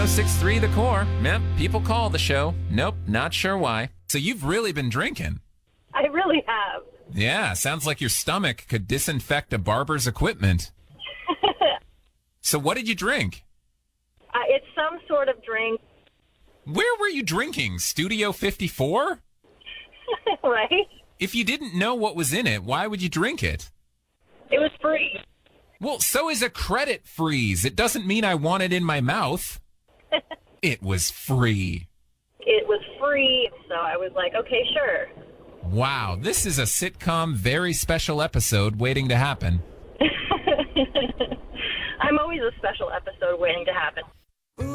1063 The Core. Yep, people call the show. Nope, not sure why. So you've really been drinking. I really have. Yeah, sounds like your stomach could disinfect a barber's equipment. So what did you drink? It's some sort of drink. Where were you drinking? Studio 54? Right? If you didn't know what was in it, why would you drink it? It was free. Well, so is a credit freeze. It doesn't mean I want it in my mouth. It was free. It was free, so I was like, okay, sure. Wow, this is a sitcom, very special episode waiting to happen. I'm always a special episode waiting to happen.